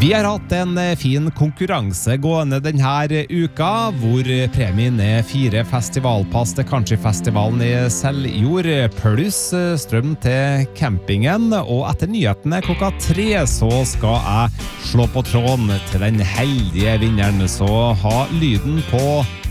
Vi har hatt en fin konkurranse gående denne uka, hvor premien 4 festivalpass til Countryfestivalen i Seljord, pluss strøm til campingen, og etter nyhetene klokka 3 så skal jeg slå på tråden til den heldige vinneren, så ha lyden på